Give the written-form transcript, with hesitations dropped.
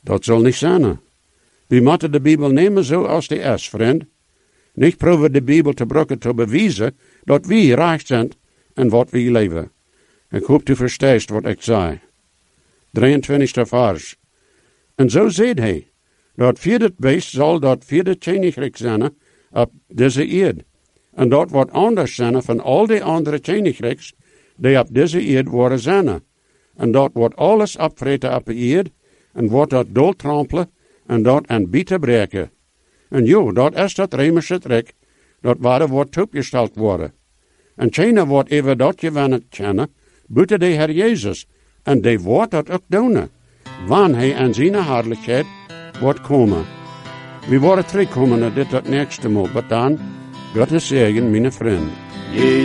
Dat zal niet zijn. We moeten de Bijbel nemen zoals die is, vriend. Niet proberen de Bijbel te gebruiken te bewijzen dat we recht zijn en wat we leven. Ik hoop du verstaat wat ik zei. 23e vers. En zo zegt hij, dat vierde beest zal dat vierde koninkrijk zijn op deze eerd. En dat wordt anders zijn van al die andere koninkrijks die op deze eerd worden zijn. En dat wordt alles opvreten op de eerd en wordt dat doodtrampelen en dat aan bieten breken. En jo, dat is dat Römische Rijk, dat wordt opgesteld worden. En China wordt even dat gewinnen kennen, buiten de Heer Jezus. En die wordt dat ook doen, wanneer hij aan zijn herrlijkheid wordt komen. We worden terugkomen naar dit het nächste Mal, maar dan, Gottes zegen, mijn vriend.